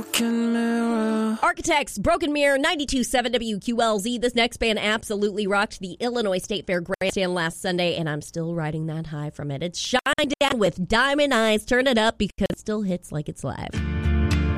broken mirror. Architects, Broken Mirror, 92.7 WQLZ. This next band absolutely rocked the Illinois State Fair grandstand last Sunday, and I'm still riding that high from it. It's Shine Down with Diamond Eyes. Turn it up because it still hits like it's live.